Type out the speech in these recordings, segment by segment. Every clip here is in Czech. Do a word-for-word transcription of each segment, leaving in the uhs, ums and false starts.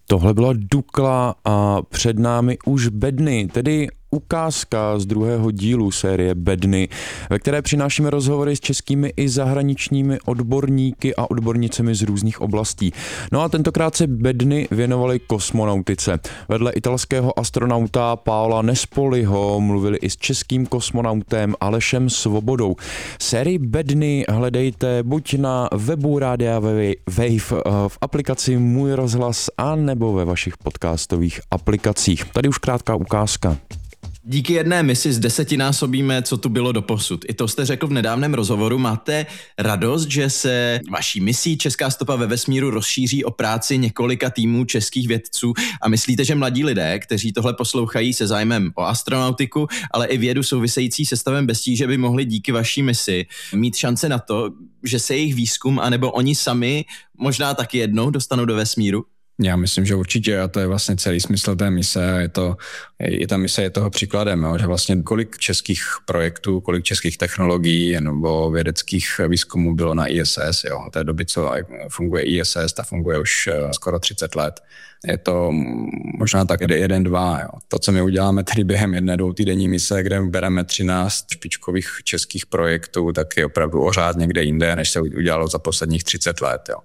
Tohle byla Dukla a před námi už Bedny, tedy ukázka z druhého dílu série Bedny, ve které přinášíme rozhovory s českými i zahraničními odborníky a odbornicemi z různých oblastí. No a tentokrát se Bedny věnovaly kosmonautice. Vedle italského astronauta Paola Nespoliho mluvili i s českým kosmonautem Alešem Svobodou. Sérii Bedny hledejte buď na webu Rádia Wave, v aplikaci Můj rozhlas a nebo ve vašich podcastových aplikacích. Tady už krátká ukázka. Díky jedné misi zdesetinásobíme, co tu bylo doposud. I to jste řekl v nedávném rozhovoru. Máte radost, že se vaší misí Česká stopa ve vesmíru rozšíří o práci několika týmů českých vědců a myslíte, že mladí lidé, kteří tohle poslouchají se zájmem o astronautiku, ale i vědu související se stavem bez tíže, by mohli díky vaší misi mít šance na to, že se jejich výzkum anebo oni sami možná taky jednou dostanou do vesmíru? Já myslím, že určitě a to je vlastně celý smysl té mise. Je to, je ta mise je toho příkladem, jo, že vlastně kolik českých projektů, kolik českých technologií nebo vědeckých výzkumů bylo na I S S. Jo. Od té doby, co funguje I S S, ta funguje už skoro třicet let. Je to možná tak jeden, dva. Jo. To, co my uděláme tedy během jedné dvoutýdenní mise, kde bereme třináct špičkových českých projektů, tak je opravdu ořád někde jinde, než se udělalo za posledních třicet let. Jo.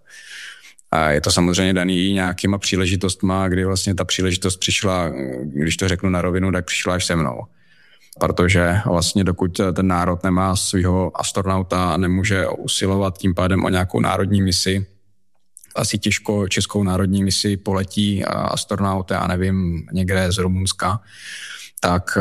A je to samozřejmě daný nějakýma příležitostma, kdy vlastně ta příležitost přišla, když to řeknu na rovinu, tak přišla až se mnou. Protože vlastně dokud ten národ nemá svého astronauta a nemůže usilovat tím pádem o nějakou národní misi, asi těžko českou národní misi poletí astronaut, já nevím, někde z Rumunska, tak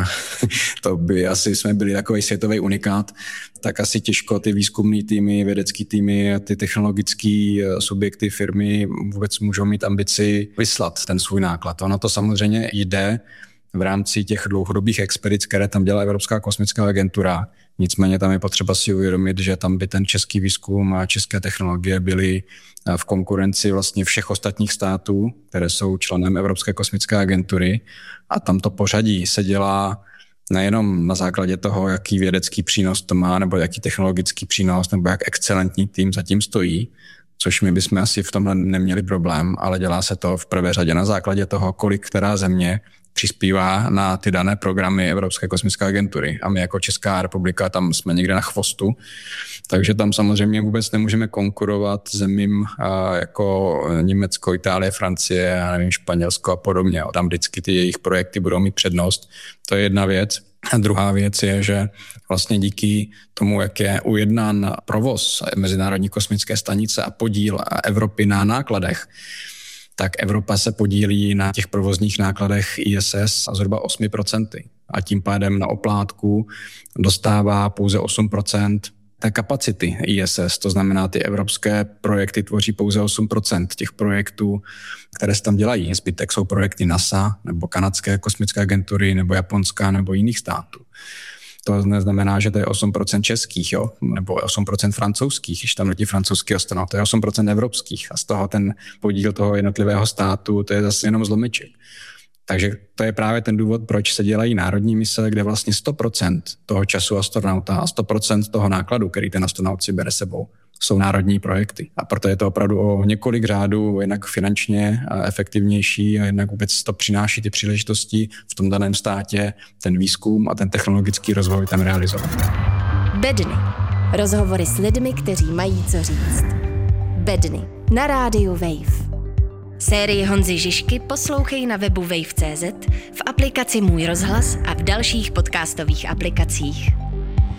to by asi jsme byli takový světový unikát, tak asi těžko ty výzkumné týmy, vědecké týmy, ty technologické subjekty, firmy vůbec můžou mít ambici vyslat ten svůj náklad. Ono to samozřejmě jde v rámci těch dlouhodobých expedic, které tam dělá Evropská kosmická agentura. Nicméně tam je potřeba si uvědomit, že tam by ten český výzkum a české technologie byly v konkurenci vlastně všech ostatních států, které jsou členem Evropské kosmické agentury. A tam to pořadí se dělá nejenom na základě toho, jaký vědecký přínos to má, nebo jaký technologický přínos, nebo jak excelentní tým zatím stojí, což my bychom asi v tomhle neměli problém, ale dělá se to v prvé řadě na základě toho, kolik která země přispívá na ty dané programy Evropské kosmické agentury. A my jako Česká republika tam jsme někde na chvostu, takže tam samozřejmě vůbec nemůžeme konkurovat zemím jako Německo, Itálie, Francie, já nevím, Španělsko a podobně. Tam vždycky ty jejich projekty budou mít přednost. To je jedna věc. A druhá věc je, že vlastně díky tomu, jak je ujednán provoz Mezinárodní kosmické stanice a podíl Evropy na nákladech, tak Evropa se podílí na těch provozních nákladech I S S zhruba osm procent. A tím pádem na oplátku dostává pouze osm procent té kapacity I S S. To znamená, ty evropské projekty tvoří pouze osm procent těch projektů, které se tam dělají. Zbytek jsou projekty NASA, nebo kanadské kosmické agentury, nebo japonská, nebo jiných států. To neznamená, že to je osm procent českých, jo? Nebo osm procent francouzských, když tam letí francouzský astronaut, to je osm procent evropských a z toho ten podíl toho jednotlivého státu, to je zase jenom zlomeček. Takže to je právě ten důvod, proč se dělají národní mise, kde vlastně sto procent toho času astronauta a sto procent toho nákladu, který ten astronaut si bere sebou, jsou národní projekty. A proto je to opravdu o několik řádů jednak finančně efektivnější a jednak vůbec to přináší ty příležitosti v tom daném státě, ten výzkum a ten technologický rozvoj tam realizovat. Bedny. Rozhovory s lidmi, kteří mají co říct. Bedny. Na rádiu Wave. Sérii Honzy Žižky poslouchej na webu wave tečka cé zet, v aplikaci Můj rozhlas a v dalších podcastových aplikacích.